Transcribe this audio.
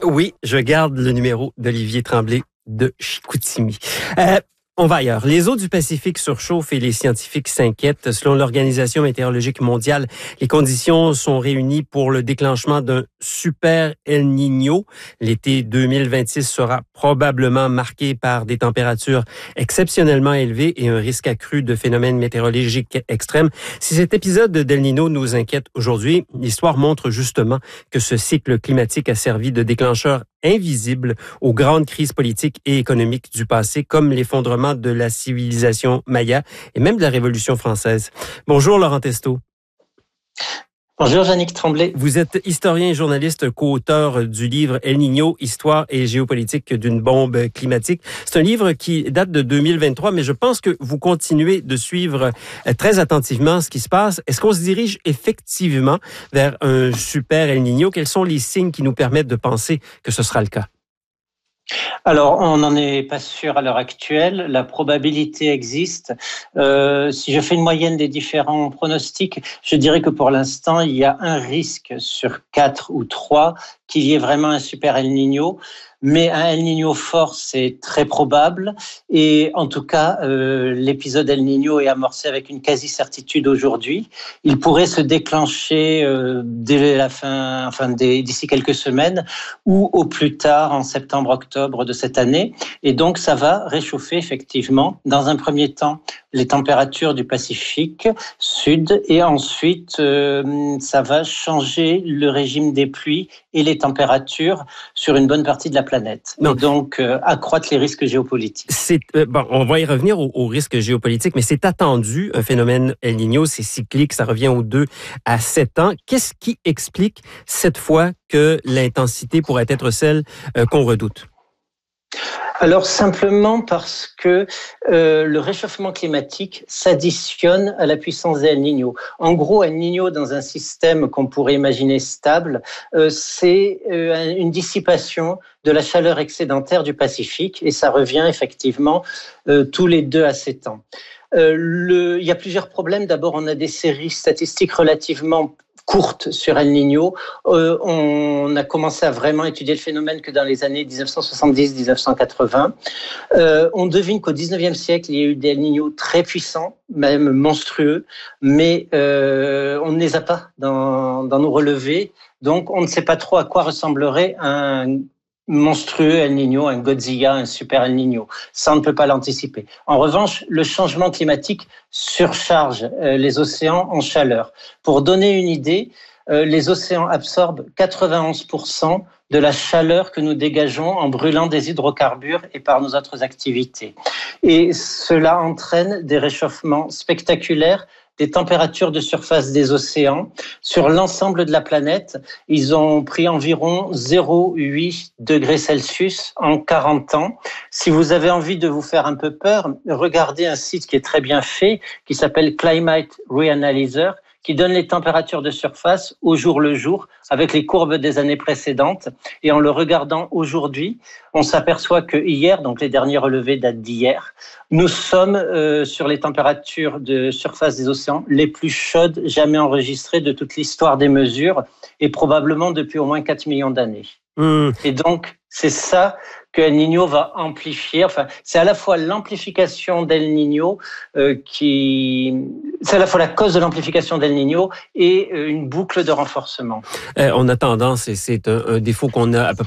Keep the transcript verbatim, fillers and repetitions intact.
Oui, je garde le numéro d'Olivier Tremblay de Chicoutimi. Euh, On va ailleurs. Les eaux du Pacifique surchauffent et les scientifiques s'inquiètent. Selon l'Organisation météorologique mondiale, les conditions sont réunies pour le déclenchement d'un super El Niño. L'été deux mille vingt-six sera probablement marqué par des températures exceptionnellement élevées et un risque accru de phénomènes météorologiques extrêmes. Si cet épisode d'El Niño nous inquiète aujourd'hui, l'histoire montre justement que ce cycle climatique a servi de déclencheur invisible aux grandes crises politiques et économiques du passé, comme l'effondrement de la civilisation maya et même de la Révolution française. Bonjour Laurent Testo. Bonjour Yannick Tremblay. Vous êtes historien et journaliste, co-auteur du livre El Niño, Histoire et géopolitique d'une bombe climatique. C'est un livre qui date de deux mille vingt-trois, mais je pense que vous continuez de suivre très attentivement ce qui se passe. Est-ce qu'on se dirige effectivement vers un super El Niño? Quels sont les signes qui nous permettent de penser que ce sera le cas? Alors, on n'en est pas sûr à l'heure actuelle. La probabilité existe. Euh, si je fais une moyenne des différents pronostics, je dirais que pour l'instant, il y a un risque sur quatre ou trois qu'il y ait vraiment un super El Niño. Mais un El Niño fort, c'est très probable. Et en tout cas, euh, l'épisode El Niño est amorcé avec une quasi-certitude aujourd'hui. Il pourrait se déclencher euh, dès la fin, enfin dès, d'ici quelques semaines ou au plus tard en septembre-octobre de cette année. Et donc, ça va réchauffer effectivement, dans un premier temps, les températures du Pacifique Sud et ensuite, euh, ça va changer le régime des pluies et les températures sur une bonne partie de la planète. Non. Et donc, euh, accroître les risques géopolitiques. C'est, euh, bon, on va y revenir aux, aux risques géopolitiques, mais c'est attendu, un phénomène El Niño, c'est cyclique, ça revient aux deux à sept ans. Qu'est-ce qui explique cette fois que l'intensité pourrait être celle euh, qu'on redoute? Alors simplement parce que euh, le réchauffement climatique s'additionne à la puissance d'El Niño. En gros, El Niño dans un système qu'on pourrait imaginer stable, euh, c'est euh, une dissipation de la chaleur excédentaire du Pacifique et ça revient effectivement euh, tous les deux à sept ans. Euh, le, il y a plusieurs problèmes. D'abord, on a des séries statistiques relativement courte sur El Niño. Euh, on a commencé à vraiment étudier le phénomène que dans les années dix-neuf cent soixante-dix à dix-neuf cent quatre-vingts. Euh, on devine qu'au dix-neuvième siècle, il y a eu des El Niño très puissants, même monstrueux, mais euh, on ne les a pas dans, dans nos relevés. Donc, on ne sait pas trop à quoi ressemblerait un monstrueux El Niño, un Godzilla, un super El Niño. Ça, on ne peut pas l'anticiper. En revanche, le changement climatique surcharge euh, les océans en chaleur. Pour donner une idée, euh, les océans absorbent quatre-vingt-onze pour cent de la chaleur que nous dégageons en brûlant des hydrocarbures et par nos autres activités. Et cela entraîne des réchauffements spectaculaires des températures de surface des océans sur l'ensemble de la planète. Ils ont pris environ zéro virgule huit degrés Celsius en quarante ans. Si vous avez envie de vous faire un peu peur, regardez un site qui est très bien fait, qui s'appelle Climate Reanalyzer, qui donne les températures de surface au jour le jour avec les courbes des années précédentes. Et en le regardant aujourd'hui, on s'aperçoit que hier, donc les derniers relevés datent d'hier, nous sommes euh, sur les températures de surface des océans les plus chaudes jamais enregistrées de toute l'histoire des mesures et probablement depuis au moins quatre millions d'années. Mmh. Et donc, c'est ça que El Niño va amplifier. Enfin, c'est à la fois l'amplification d'El Niño euh, qui... C'est à la fois la cause de l'amplification d'El Niño et euh, une boucle de renforcement. Euh, on a tendance, et c'est un, un défaut qu'on a à peu